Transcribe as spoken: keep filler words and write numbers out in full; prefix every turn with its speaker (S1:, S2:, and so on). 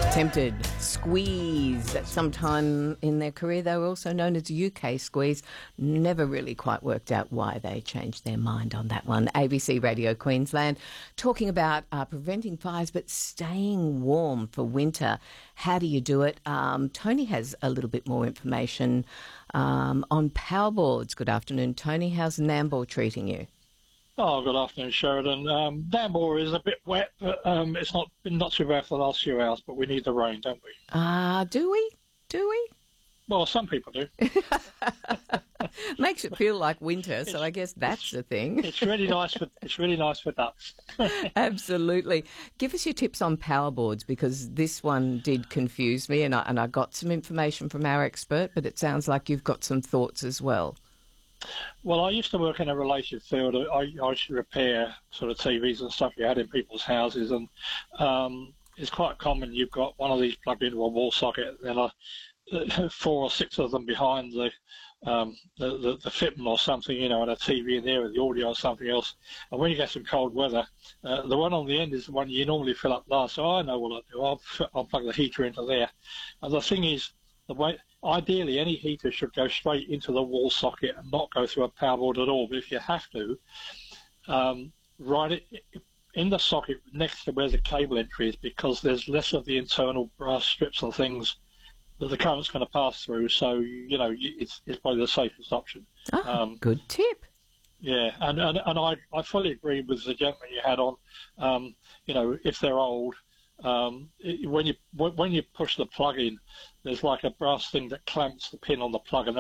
S1: Attempted squeeze at some time in their career. They were also known as U K Squeeze. Never really quite worked out why they changed their mind on that one. A B C Radio Queensland talking about uh, preventing fires but staying warm for winter. How do you do it? Um, Tony has a little bit more information um, on powerboards. Good afternoon, Tony. How's Nambour treating you?
S2: Oh, good afternoon, Sheridan. Um, Nambour is a bit wet, but um, it's not been not too bad for the last few hours, but we need the rain, don't we?
S1: Ah, uh, do we? Do we?
S2: Well, some people do.
S1: Makes it feel like winter, so I guess that's the thing.
S2: It's really nice for it's really nice for ducks.
S1: Absolutely. Give us your tips on power boards, because this one did confuse me, and I, and I got some information from our expert, but it sounds like you've got some thoughts as well.
S2: Well, I used to work in a related field. I, I used to repair sort of T Vs and stuff you had in people's houses, and um, it's quite common you've got one of these plugged into a wall socket, and a, four or six of them behind the, um, the, the the fitment or something, you know, and a T V in there with the audio or something else. And when you get some cold weather, uh, the one on the end is the one you normally fill up last. So I know what I do. I'll, I'll plug the heater into there. And the thing is, the way ideally any heater should go straight into the wall socket and not go through a power board at all. But if you have to, um, write it in the socket next to where the cable entry is, because there's less of the internal brass strips and things that the current's going to pass through. So, you know, it's, it's probably the safest option.
S1: Oh, um, good tip.
S2: Yeah, and, and, and I, I fully agree with the gentleman you had on, um, you know, if they're old, um, it, when you when you push the plug in, there's like a brass thing that clamps the pin on the plug, and